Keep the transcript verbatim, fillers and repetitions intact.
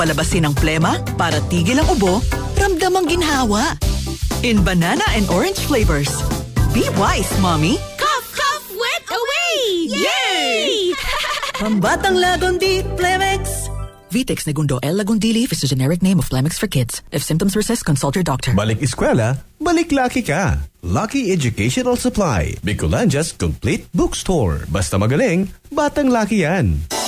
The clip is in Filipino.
Palabasin ang plema para tigil ang ubo, ramdam ang ginhawa. In banana and orange flavors. Be wise, mommy. Cough, cough, wet away! Yay! Pambatang Lagundi, Flemex. Vitex Negundo L. Lagundi Leaf is a generic name of Flemex for kids. If symptoms persist, consult your doctor. Balik eskwela, balik Lucky ka. Lucky Educational Supply, Bicolandia's complete bookstore. Basta magaling, batang Lucky yan.